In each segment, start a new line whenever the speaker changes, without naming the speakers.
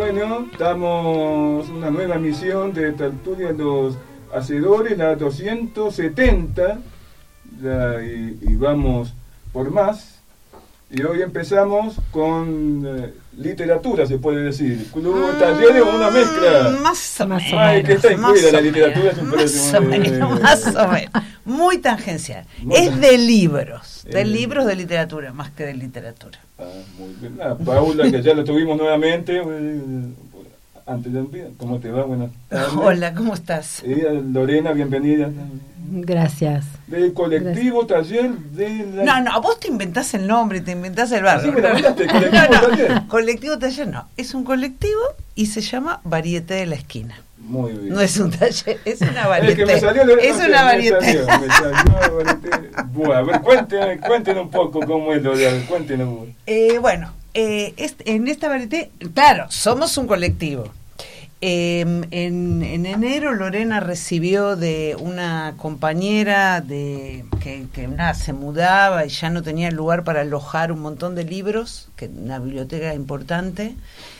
Bueno, estamos en una nueva emisión de Tertulia Los Hacedores, la 270, y vamos por más. Y hoy empezamos con literatura, se puede decir. Club, talleres o una mezcla.
Más o menos.
Ay, que está incluida la literatura. Es un
más o menos. Muy tangencial. Es de libros. De libros de literatura, más que de literatura.
Muy bien. Paula, que ya lo tuvimos nuevamente. Antes de ¿cómo te va? Buenas tardes.
Hola, ¿cómo estás?
Lorena, bienvenida.
Gracias.
Del colectivo taller de la...
No, vos te inventás el nombre, te inventás el barrio.
¿Así me lo inventaste? ¿Colectivo taller?
Colectivo taller no, es un colectivo y se llama Varieté de la Esquina.
Muy bien.
No es un taller, es una varieté.
Es que me salió
es una varieté.
Me salió varieté. Bueno, a ver, cuéntenos un poco cómo es lo de... Cuéntenos.
Bueno, en esta varieté, claro, somos un colectivo. En enero Lorena recibió de una compañera que se mudaba y ya no tenía lugar para alojar un montón de libros, que una biblioteca importante,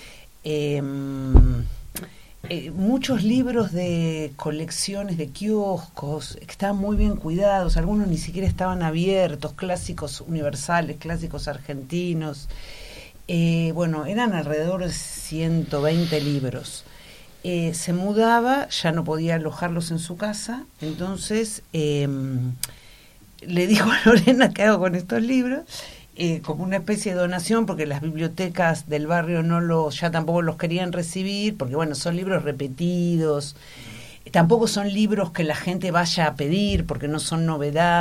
muchos libros de colecciones de kioscos que estaban muy bien cuidados, algunos ni siquiera estaban abiertos, clásicos universales, clásicos argentinos, eran alrededor de 120 libros. Se mudaba, ya no podía alojarlos en su casa, entonces le dijo a Lorena qué hago con estos libros, como una especie de donación, porque las bibliotecas del barrio ya tampoco los querían recibir, porque son libros repetidos, tampoco son libros que la gente vaya a pedir, porque no son novedades.